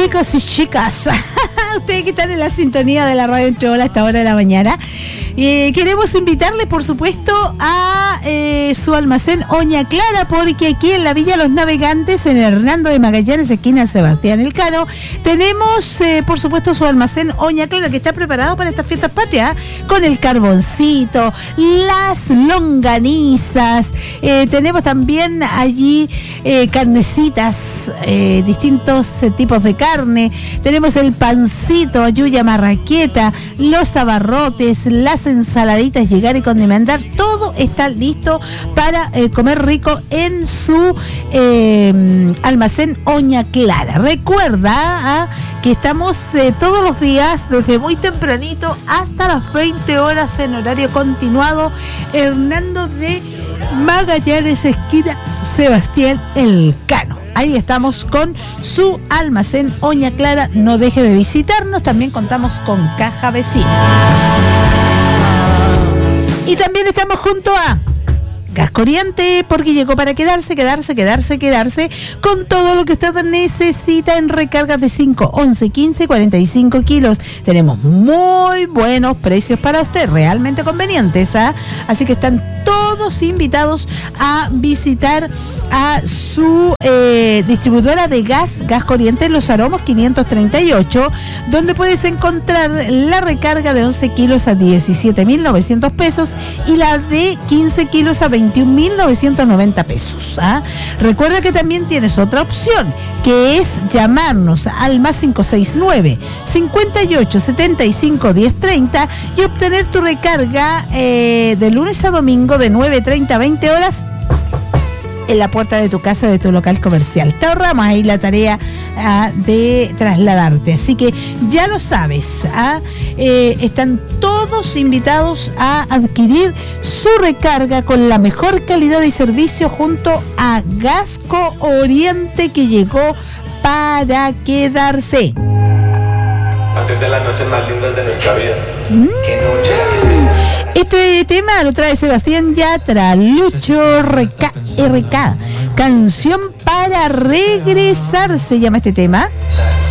chicos y chicas, ustedes que están en la sintonía de la radio Entre Olas a esta hora de la mañana, queremos invitarles, por supuesto, a su almacén Oña Clara, porque aquí en la Villa Los Navegantes, en Hernando de Magallanes, esquina Sebastián Elcano, tenemos, por supuesto, su almacén Oña Clara, que está preparado para estas fiestas patrias, con el carboncito, las longanizas, tenemos también allí carnecitas, distintos tipos de carne, tenemos el pancito, ayuya marraqueta, los abarrotes, las ensaladitas, llegar y condimentar, todo está listo para comer rico en su almacén Oña Clara. Recuerda que estamos todos los días, desde muy tempranito hasta las 20 horas en horario continuado, Hernando de Magallanes, esquina Sebastián Elcano. Ahí estamos con su almacén Oña Clara. No deje de visitarnos. También contamos con Caja Vecina. Y también estamos junto a Gas Corriente, porque llegó para quedarse con todo lo que usted necesita en recargas de 5, 11, 15, 45 kilos. Tenemos muy buenos precios para usted, realmente convenientes, así que están todos invitados a visitar a su distribuidora de gas Corriente en Los Aromos 538, donde puedes encontrar la recarga de 11 kilos a 17.900 pesos y la de 15 kilos a 21.990 pesos. Recuerda que también tienes otra opción, que es llamarnos al más 569 58 75 10 30 y obtener tu recarga de lunes a domingo de 9:30 a 20 horas en la puerta de tu casa, de tu local comercial. Te ahorramos ahí la tarea de trasladarte. Así que ya lo sabes, están todos invitados a adquirir su recarga con la mejor calidad y servicio junto a Gasco Oriente, que llegó para quedarse. Haces de las noches más lindas de nuestra vida. Qué noche la que se... Este tema lo trae Sebastián Yatra, Lucho RK, canción para regresar, se llama este tema.